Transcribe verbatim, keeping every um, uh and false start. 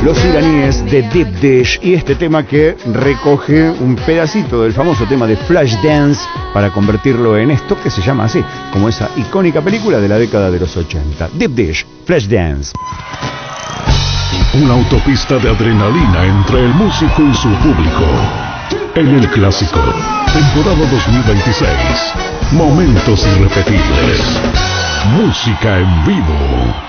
los iraníes de Deep Dish y este tema que recoge un pedacito del famoso tema de Flashdance para convertirlo en esto que se llama así, como esa icónica película de la década de los ochenta. Deep Dish, Flashdance. Una autopista de adrenalina entre el músico y su público. En el Clásico, temporada dos mil veintiséis. Momentos irrepetibles. Música en vivo.